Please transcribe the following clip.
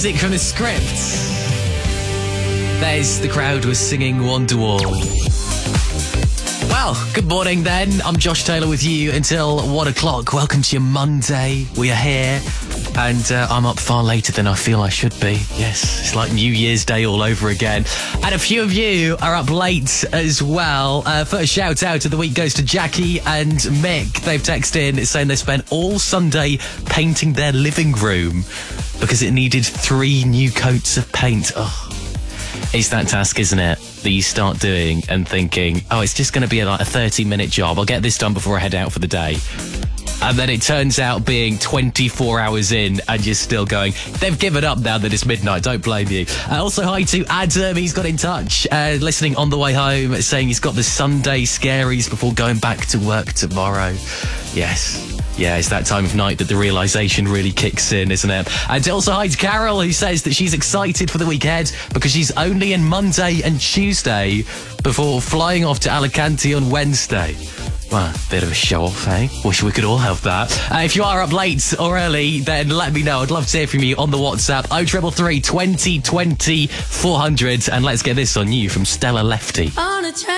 music from the script. There's the crowd was singing Wonderwall. Well, good morning then. I'm Josh Taylor with you until 1 o'clock. Welcome to your Monday. We are here. And I'm up far later than I feel I should be. Yes, it's like New Year's Day all over again. And a few of you are up late as well. First shout out of the week goes to Jackie and Mick. They've texted in saying they spent all Sunday painting their living room because it needed 3 new coats of paint. Oh, it's that task, isn't it? That you start doing and thinking, oh, it's just going to be like a 30-minute job. I'll get this done before I head out for the day. And then it turns out being 24 hours in and you're still going, they've given up now that it's midnight, don't blame you. Also, hi to Adam, he's got in touch, listening on the way home, saying he's got the Sunday scaries before going back to work tomorrow. Yes. Yeah, it's that time of night that the realisation really kicks in, isn't it? And also hi to Carol, who says that she's excited for the week ahead because she's only in Monday and Tuesday before flying off to Alicante on Wednesday. Well, bit of a show-off, eh? Wish we could all have that. If you are up late or early, then let me know. I'd love to hear from you on the WhatsApp 0333 20 20 400. And let's get this on you from Stella Lefty.